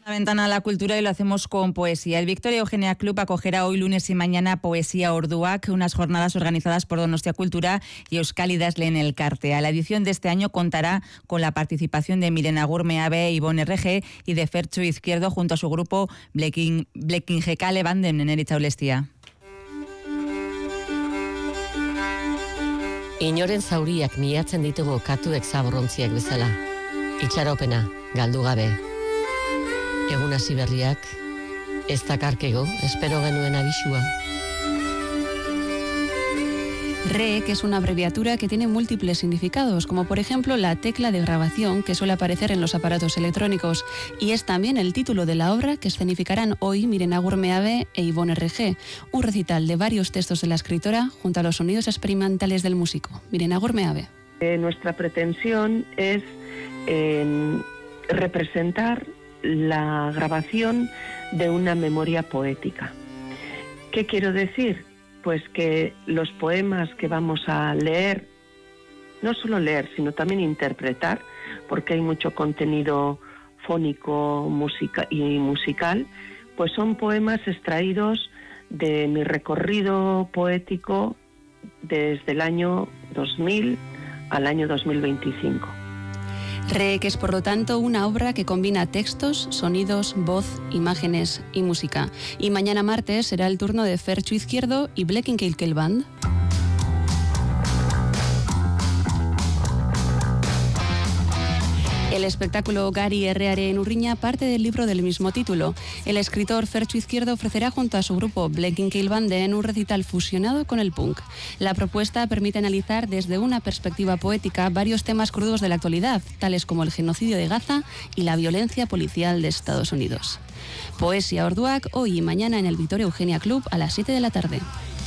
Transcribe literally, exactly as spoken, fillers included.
La ventana a la cultura y lo hacemos con poesía. El Victoria Eugenia Club acogerá hoy lunes y mañana Poesía Orduak, unas jornadas organizadas por Donostia Cultura y Euskal Idazleen Elkartea. La edición de este año contará con la participación de Miren Agurmeabe, Ivonne R G y de Fertxo Izquierdo junto a su grupo Blekin Jekale Banden Neneritza Ulestia. Inoren zauriak miatzen ditugu katuek zaborontziak bezala. Itxaropena, galdu gabe. Egun hasi berriak, ez dakarkego, espero genuen abisua. R E C es una abreviatura que tiene múltiples significados, como por ejemplo la tecla de grabación que suele aparecer en los aparatos electrónicos, y es también el título de la obra que escenificarán hoy Miren Agurmeabe e Ivonne R G, un recital de varios textos de la escritora junto a los sonidos experimentales del músico. Miren Agurmeabe. Eh, nuestra pretensión es eh, representar la grabación de una memoria poética. ¿Qué quiero decir? Pues que los poemas que vamos a leer, no solo leer, sino también interpretar, porque hay mucho contenido fónico música y musical, pues son poemas extraídos de mi recorrido poético desde el año dos mil al año dos mil veinticinco. R E C es, por lo tanto, una obra que combina textos, sonidos, voz, imágenes y música. Y mañana martes será el turno de Fertxo Izquierdo y Blekin Jekale Band. El espectáculo Gari Herrearen Urriña parte del libro del mismo título. El escritor Fertxo Izquierdo ofrecerá junto a su grupo Blekin Jekale Banden un recital fusionado con el punk. La propuesta permite analizar desde una perspectiva poética varios temas crudos de la actualidad, tales como el genocidio de Gaza y la violencia policial de Estados Unidos. Poesía Orduak, hoy y mañana en el Victoria Eugenia Club a las siete de la tarde.